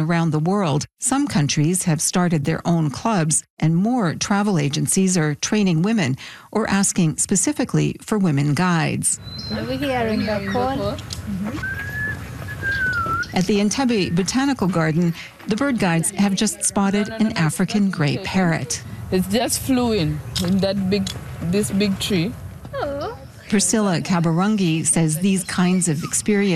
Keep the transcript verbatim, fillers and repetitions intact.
around the world, some countries have started their own clubs, and more travel agencies are training women or asking specifically for women guides. Are we hearing the call? At the Entebbe Botanical Garden, the bird guides have just spotted an African gray parrot. It just flew in, in that big, this big tree. Priscilla Kabarungi says these kinds of experiences